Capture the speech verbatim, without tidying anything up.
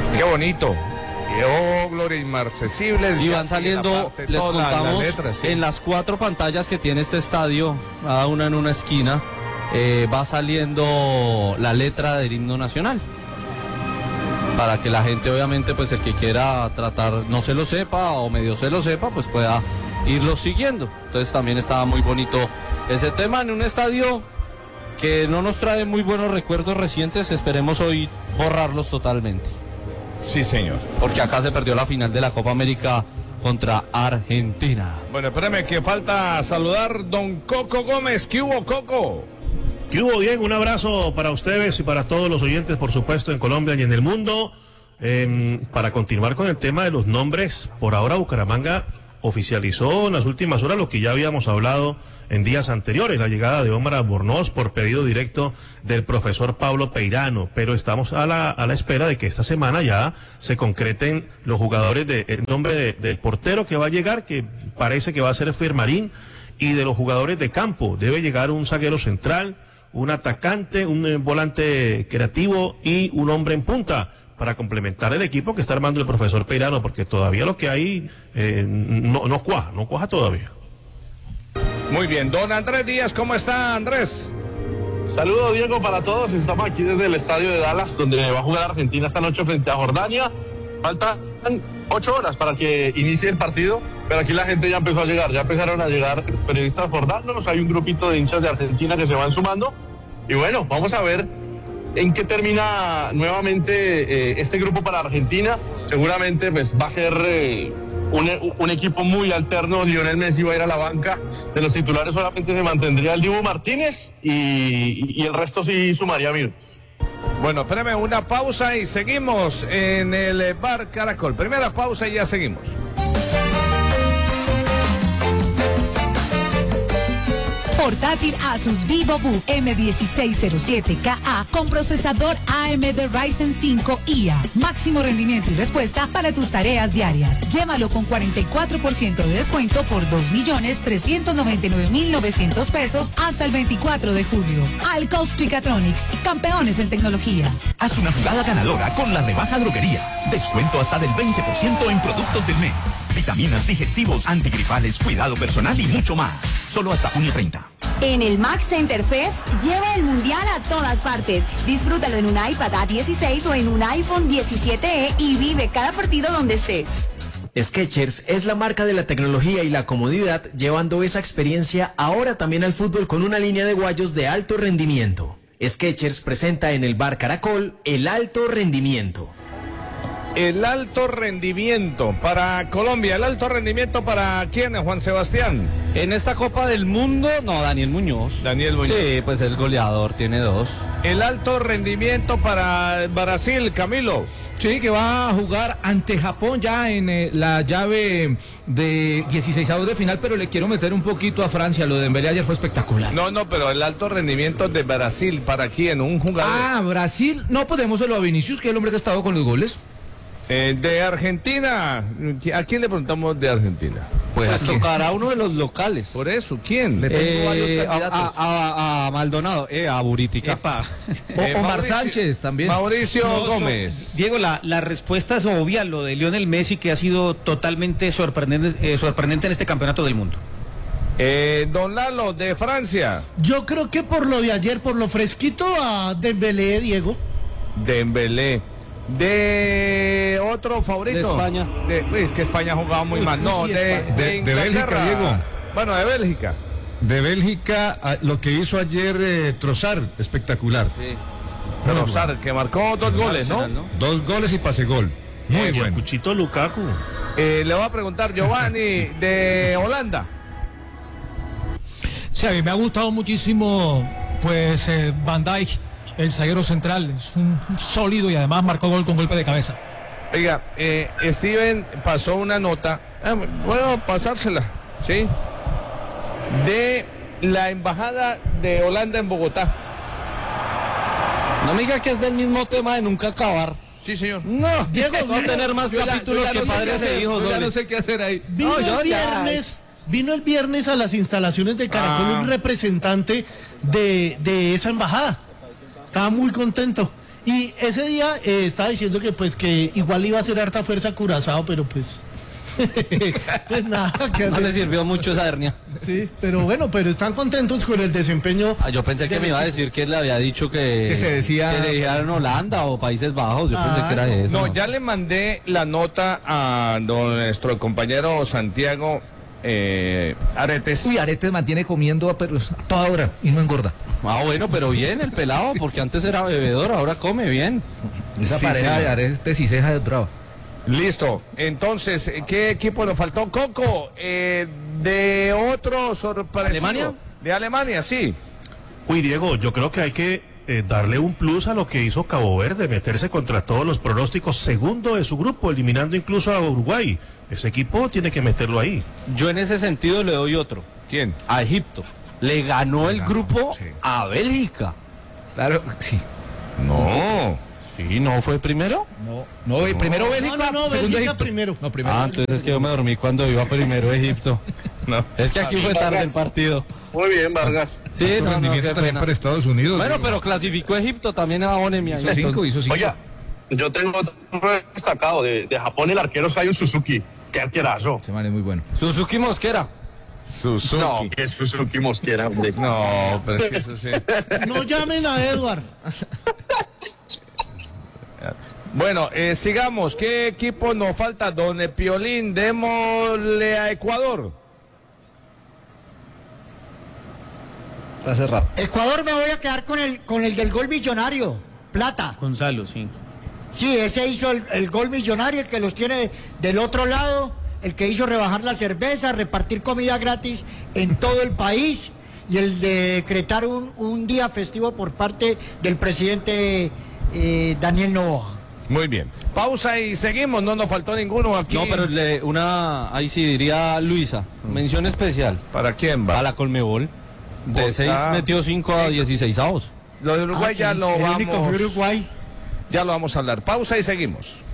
Qué bonito. Oh, gloria inmarcesible. Y van saliendo, parte, les contamos, la letra, sí. En las cuatro pantallas que tiene este estadio, cada una en una esquina, eh, va saliendo la letra del himno nacional. Para que la gente, obviamente, pues el que quiera tratar, no se lo sepa o medio se lo sepa, pues pueda irlo siguiendo. Entonces también estaba muy bonito ese tema en un estadio que no nos trae muy buenos recuerdos recientes, esperemos hoy borrarlos totalmente. Sí, señor. Porque acá se perdió la final de la Copa América contra Argentina. Bueno, espérame que falta saludar don Coco Gómez. ¿Qué hubo, Coco? ¿Qué hubo, Diego? Un abrazo para ustedes y para todos los oyentes, por supuesto, en Colombia y en el mundo. Eh, para continuar con el tema de los nombres, por ahora Bucaramanga oficializó en las últimas horas lo que ya habíamos hablado en días anteriores, la llegada de Omar Albornoz por pedido directo del profesor Pablo Peirano, pero estamos a la, a la espera de que esta semana ya se concreten los jugadores de, el nombre de, del portero que va a llegar, que parece que va a ser Fermarín, y de los jugadores de campo. Debe llegar un zaguero central, un atacante, un eh, volante creativo y un hombre en punta, para complementar el equipo que está armando el profesor Peirano, porque todavía lo que hay eh, no, no cuaja, no cuaja todavía. Muy bien, don Andrés Díaz, ¿cómo está, Andrés? Saludos, Diego, para todos. Estamos aquí desde el estadio de Dallas, donde va a jugar Argentina esta noche frente a Jordania. Faltan ocho horas para que inicie el partido, pero aquí la gente ya empezó a llegar, ya empezaron a llegar periodistas jordanos, hay un grupito de hinchas de Argentina que se van sumando, y bueno, vamos a ver en qué termina nuevamente eh, este grupo para Argentina. Seguramente pues va a ser eh, un, un equipo muy alterno. Lionel Messi va a ir a la banca, de los titulares solamente se mantendría el Dibu Martínez y, y el resto sí sumaría minutos. Bueno, espérame una pausa y seguimos en el Bar Caracol. Primera pausa y ya seguimos. Portátil Asus VivoBook M dieciséis cero siete K A con procesador A M D Ryzen cinco I A. Máximo rendimiento y respuesta para tus tareas diarias. Llévalo con cuarenta y cuatro por ciento de descuento por dos millones trescientos noventa y nueve mil novecientos pesos hasta el veinticuatro de julio. Alcos Twicatronics, campeones en tecnología. Haz una jugada ganadora con la rebaja droguerías. Descuento hasta del veinte por ciento en productos del mes. Vitaminas, digestivos, antigripales, cuidado personal y mucho más. Solo hasta junio treinta. En el Max Center Fest, lleva el mundial a todas partes. Disfrútalo en un iPad A dieciséis o en un iPhone diecisiete E y vive cada partido donde estés. Skechers es la marca de la tecnología y la comodidad, llevando esa experiencia ahora también al fútbol con una línea de guayos de alto rendimiento. Skechers presenta en el Bar Caracol el alto rendimiento. El alto rendimiento para Colombia. ¿El alto rendimiento para quién, Juan Sebastián? En esta Copa del Mundo, no, Daniel Muñoz. Daniel Muñoz. Sí, pues el goleador, tiene dos. El alto rendimiento para Brasil, Camilo. Sí, que va a jugar ante Japón ya en eh, la llave de dieciseisavos de final, pero le quiero meter un poquito a Francia. Lo de Dembélé ayer fue espectacular. No, no, pero el alto rendimiento de Brasil, ¿para quién? Un jugador. Ah, Brasil, no, pues démoselo a Vinicius, que es el hombre que ha estado con los goles. Eh, de Argentina, ¿a quién le preguntamos de Argentina? Pues, pues tocará a uno de los locales. Por eso, ¿quién? Le tengo eh, varios candidatos. A, a, a Maldonado, eh, a Buritica. O, eh, Omar Mauricio, Sánchez también. Mauricio no, Gómez. So, Diego, la, la respuesta es obvia, lo de Lionel Messi, que ha sido totalmente sorprendente, eh, sorprendente en este campeonato del mundo. Eh, don Lalo, de Francia. Yo creo que por lo de ayer, por lo fresquito, a Dembélé, Diego. Dembélé. De otro favorito. De España. De, uy, es que España ha jugado muy uy, mal. No, sí, de, de, de, de Bélgica, Diego. Bueno, de Bélgica. De Bélgica, lo que hizo ayer eh, Trossard, espectacular. Sí. Trossard, que marcó dos goles, ¿no? ¿no? Dos goles y pase gol. Muy Eso, bueno. Cuchito Lukaku. Eh, le voy a preguntar, Giovanni, de Holanda. Sí, a mí me ha gustado muchísimo, pues, eh, Van Dijk. El zaguero central, es un sólido y además marcó gol con golpe de cabeza. Oiga, eh, Steven pasó una nota, eh, puedo pasársela, ¿sí? De la embajada de Holanda en Bogotá. No me diga que es del mismo tema de nunca acabar. Sí, señor. No, Diego, va a tener más capítulos que padres e hijos. Yo ya no sé qué hacer ahí. Vino no, yo el viernes... Ya... Vino el viernes a las instalaciones de Caracol ah. un representante de, de esa embajada. Estaba muy contento Y ese día eh, estaba diciendo que pues que igual iba a ser harta fuerza Curazao, pero pues... pues nada, que no le sirvió mucho esa hernia. Sí, pero bueno, pero están contentos con el desempeño. Ah, yo pensé que me iba a decir que le había dicho que, que se decía que le dijeran Holanda o Países Bajos. Yo ah, pensé que era eso. No, no, ya le mandé la nota a don, nuestro compañero Santiago eh, Aretes. Uy, Aretes mantiene comiendo a perros a toda hora y no engorda. Ah, bueno, pero bien el pelado, porque antes era bebedor, ahora come bien. Esa sí, pareja sí, de Aretes y Ceja es brava. Listo, entonces, ¿qué equipo nos faltó? Coco, eh, de otro sorpresivo. ¿Alemania? De Alemania, sí. Uy, Diego, yo creo que hay que eh, darle un plus a lo que hizo Cabo Verde, meterse contra todos los pronósticos, segundo de su grupo, eliminando incluso a Uruguay. Ese equipo tiene que meterlo ahí. Yo en ese sentido le doy otro. ¿Quién? A Egipto. Le ganó el ganó, grupo sí. a Bélgica. Claro, sí. No. Sí, ¿no fue primero? No, no, no. primero Bélgica, no, no, no, segundo Bélgica Egipto. primero. No, primero. Ah, entonces es que yo me dormí cuando iba primero Egipto. No. Es que aquí fue tarde Vargas. El partido. Muy bien, Vargas. Sí, no, no, no, también para Estados Unidos. Bueno, ¿sí? Pero clasificó Egipto también a Bonemia. Hizo cinco, hizo cinco. Oiga, yo tengo otro destacado de, de Japón, el arquero Sayo Suzuki. Qué arquerazo. Se man es muy bueno. Suzuki Mosquera. Suzuki. No, que es Suzuki Mosquera, hombre. No, pero es que eso sí. No llamen a Edward. Bueno, eh, sigamos. ¿Qué equipo nos falta? Don Piolín, démosle a Ecuador. Está cerrado. Ecuador, me voy a quedar con el con el del gol millonario. Plata. Gonzalo, sí. Sí, ese hizo el, el gol millonario, el que los tiene del otro lado, el que hizo rebajar la cerveza, repartir comida gratis en todo el país y el de decretar un, un día festivo por parte del presidente eh, Daniel Noboa. Muy bien. Pausa y seguimos, no nos faltó ninguno aquí. No, pero le, una, ahí sí diría Luisa, mención especial. ¿Para quién va? A la Colmebol. De seis metió cinco a dieciséis avos. Lo de Uruguay ah, ya sí. lo el vamos. Único fue Uruguay. Ya lo vamos a hablar. Pausa y seguimos.